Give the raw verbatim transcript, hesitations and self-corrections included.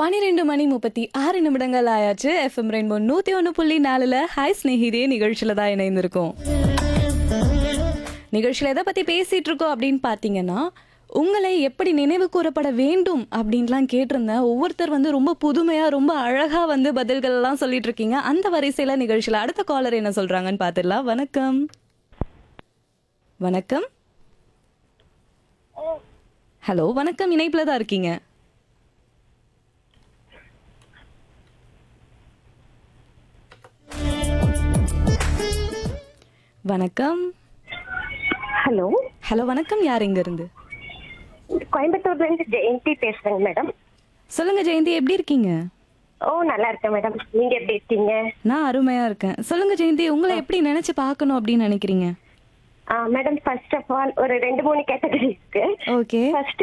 பன்னிரண்டு மணி முப்பத்தி ஆறு நிமிடங்கள் ஆயாச்சு. எஃப்எம் ரெயின்போ நூத்தி ஒன்று புள்ளி நாலுல ஹாய் ஸ்நேகிதே நிகழ்ச்சியில தான் இணைந்திருக்கோம். நிகழ்ச்சியில எதை பத்தி பேசிட்டு இருக்கோம் அப்படின்னு பாத்தீங்கன்னா, உங்களை எப்படி நினைவு கூறப்பட வேண்டும் அப்படின்லாம் கேட்டிருந்தேன். ஒவ்வொருத்தர் வந்து ரொம்ப புதுமையா ரொம்ப அழகா வந்து பதில்கள் எல்லாம் சொல்லிட்டு இருக்கீங்க. அந்த வரிசையில நிகழ்ச்சியில அடுத்த காலர் என்ன சொல்றாங்கன்னு பாத்துடலாம். வணக்கம். வணக்கம். ஹலோ, வணக்கம். இணைப்புல தான் இருக்கீங்க. வணக்கம். ஹலோ ஹலோ, வணக்கம். யார் இங்க இருந்து? கோயம்புத்தூர்ல இருந்து ஜெயந்தி பேசுறேங்க மேடம். சொல்லுங்க ஜெயந்தி, எப்படி இருக்கீங்க? ஓ நல்லா இருக்கேன் மேடம். நீங்க எப்படி இருக்கீங்க? நான் அருமையா இருக்கேன். சொல்லுங்க ஜெயந்தி, உங்களை எப்படி நினைச்சு பார்க்கணும் அப்படின்னு நினைக்கிறீங்க? மேடம் ஃபர்ஸ்ட் ஆஃப் ஆல் ஒரு ரெண்டு மூணு கேட்டகரி இருக்கு. ஓகே. ஃபர்ஸ்ட்